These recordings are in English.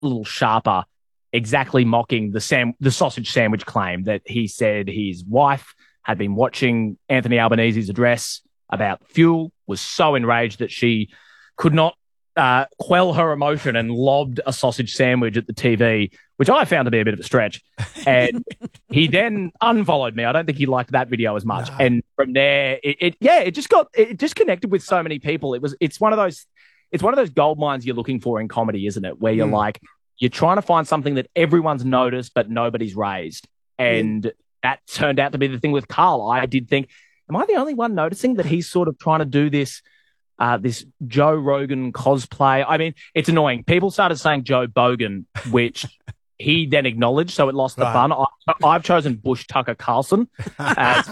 little sharper, exactly mocking the sausage sandwich claim that he said his wife had been watching Anthony Albanese's address about fuel, was so enraged that she could not quell her emotion and lobbed a sausage sandwich at the TV, which I found to be a bit of a stretch. And he then unfollowed me. I don't think he liked that video as much. No. And from there, it just connected with so many people. It's one of those gold mines you're looking for in comedy, isn't it? Where you're like, you're trying to find something that everyone's noticed, but nobody's raised. And that turned out to be the thing with Carl. I did think, am I the only one noticing that he's sort of trying to do this Joe Rogan cosplay? I mean, it's annoying. People started saying Joe Bogan, which he then acknowledged, so it lost the fun. I've chosen Bush Tucker Carlson as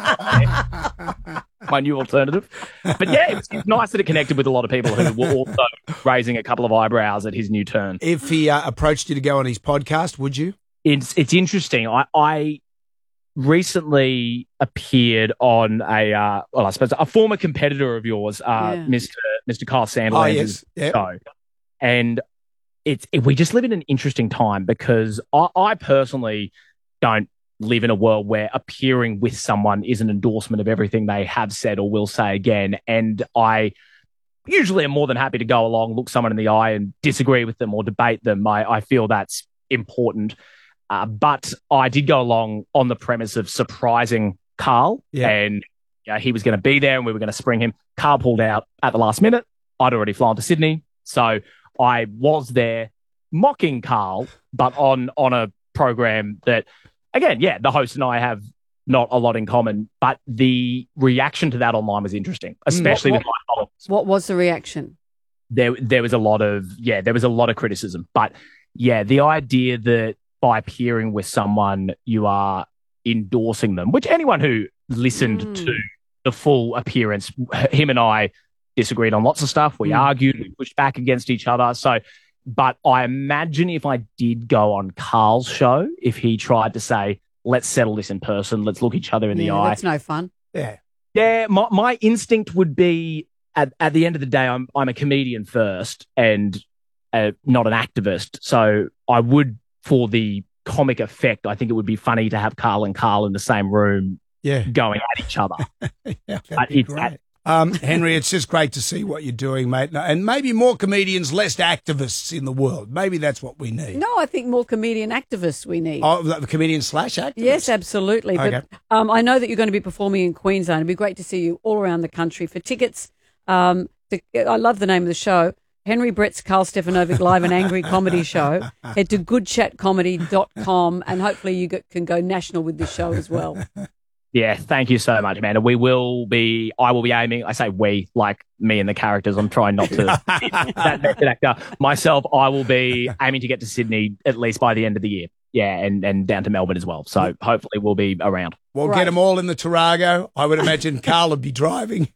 my new alternative. But yeah, it's nice that it connected with a lot of people who were also raising a couple of eyebrows at his new turn. If he approached you to go on his podcast, would you? It's interesting. I recently appeared on I suppose a former competitor of yours, Mr. Kyle Sandilands' show, and we just live in an interesting time because I personally don't live in a world where appearing with someone is an endorsement of everything they have said or will say again, and I usually am more than happy to go along, look someone in the eye, and disagree with them or debate them. I feel that's important. But I did go along on the premise of surprising Carl, and he was going to be there and we were going to spring him. Carl pulled out at the last minute. I'd already flown to Sydney, so I was there mocking Carl, but on a program that, again, the host and I have not a lot in common, but the reaction to that online was interesting, especially with my followers. What was the reaction? There was a lot of criticism, but the idea that by appearing with someone, you are endorsing them, which anyone who listened to the full appearance, him and I disagreed on lots of stuff. We argued, we pushed back against each other. But I imagine if I did go on Carl's show, if he tried to say, let's settle this in person, let's look each other in the eye. That's no fun. Yeah, my instinct would be, at the end of the day, I'm a comedian first and not an activist. So I would, for the comic effect, I think it would be funny to have Carl and Carl in the same room going at each other. That'd be great. Henry, it's just great to see what you're doing, mate. And maybe more comedians, less activists in the world. Maybe that's what we need. No, I think more comedian activists we need. Oh, the comedian / activists? Yes, absolutely. Okay. But I know that you're going to be performing in Queensland. It'd be great to see you all around the country. For tickets, I love the name of the show, Henry Brett's Carl Stefanovic Live and Angry Comedy Show. Head to goodchatcomedy.com and hopefully you can go national with this show as well. Yeah, thank you so much, Amanda. I will be aiming, I say we, like me and the characters. I'm trying not to be that method actor. Myself, I will be aiming to get to Sydney at least by the end of the year. Yeah, and down to Melbourne as well. So hopefully we'll be around. We'll get them all in the Tarago. I would imagine Carl would be driving.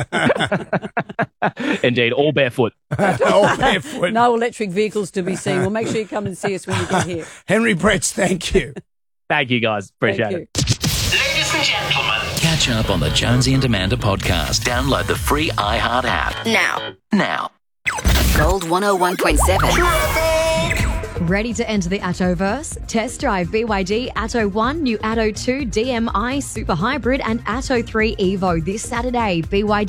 Indeed, all barefoot. All barefoot. No electric vehicles to be seen. We'll make sure you come and see us when you get here. Henry Bretts, thank you. Thank you, guys. Appreciate it. Ladies and gentlemen, catch up on the Jonesy and Amanda podcast. Download the free iHeart app. Now. Gold 101.7. Ready to enter the Attoverse? Test drive BYD Atto 1, new Atto 2, DMI, Super Hybrid and Atto 3 Evo this Saturday.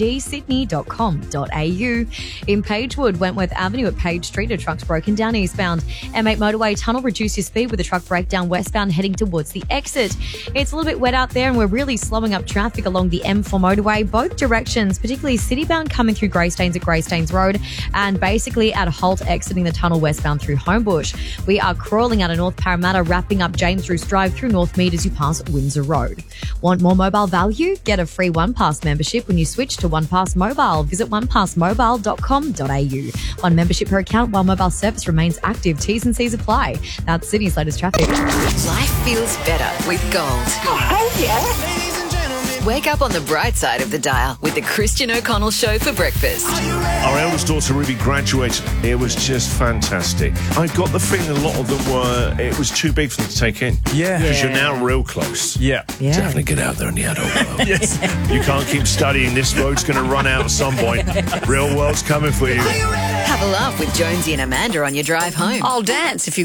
BYDSydney.com.au. In Pagewood, Wentworth Avenue at Page Street, a truck's broken down eastbound. M8 motorway tunnel, reduce your speed with a truck breakdown westbound heading towards the exit. It's a little bit wet out there and we're really slowing up traffic along the M4 motorway, both directions, particularly citybound coming through Greystanes at Greystanes Road and basically at Holt exiting the tunnel westbound through Homebush. We are crawling out of North Parramatta, wrapping up James Roos Drive through Northmead as you pass Windsor Road. Want more mobile value? Get a free OnePass membership when you switch to OnePass Mobile. Visit onepassmobile.com.au. One membership per account while mobile service remains active. T's and C's apply. That's Sydney's latest traffic. Life feels better with Gold. Oh, hell yeah. Wake up on the bright side of the dial with the Christian O'Connell Show for breakfast. Our eldest daughter Ruby graduated. It was just fantastic. I got the feeling a lot of them it was too big for them to take in. Yeah. Because you're now real close. Yeah. Definitely get out there in the adult world. Yes. You can't keep studying. This road's going to run out at some point. Real world's coming for you. Have a laugh with Jonesy and Amanda on your drive home. I'll dance if you